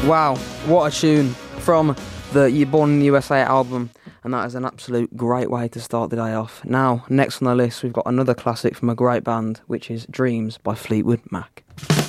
Wow, what a tune from the You Born in the USA album, and that is an absolute great way to start the day off. Now, next on the list, we've got another classic from a great band, which is Dreams by Fleetwood Mac.